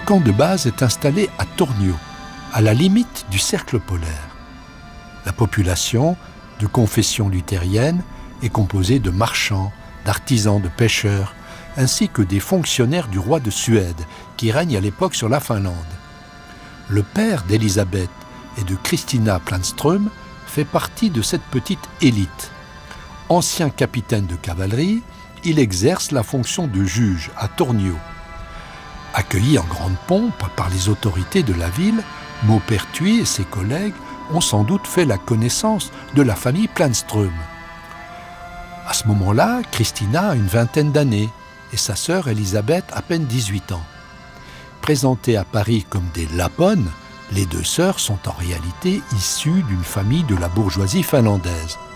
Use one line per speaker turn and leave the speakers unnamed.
camp de base est installé à Tornio, à la limite du cercle polaire. La population, de confession luthérienne, est composée de marchands, d'artisans, de pêcheurs, ainsi que des fonctionnaires du roi de Suède, qui règne à l'époque sur la Finlande. Le père d'Elisabeth et de Christina Planström fait partie de cette petite élite. Ancien capitaine de cavalerie, il exerce la fonction de juge à Tornio. Accueilli en grande pompe par les autorités de la ville, Maupertuis et ses collègues ont sans doute fait la connaissance de la famille Planström. À ce moment-là, Christina a une vingtaine d'années et sa sœur Elisabeth à peine 18 ans. Présentées à Paris comme des Lapponnes, les deux sœurs sont en réalité issues d'une famille de la bourgeoisie finlandaise.